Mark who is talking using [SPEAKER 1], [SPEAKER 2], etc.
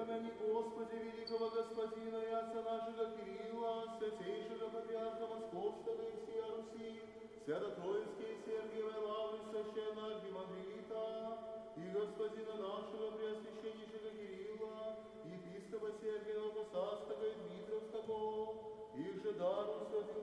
[SPEAKER 1] помяни, Господи, великого Господина и отца нашего Кирилла, святейшего патриарха Московского и всея Руси, свято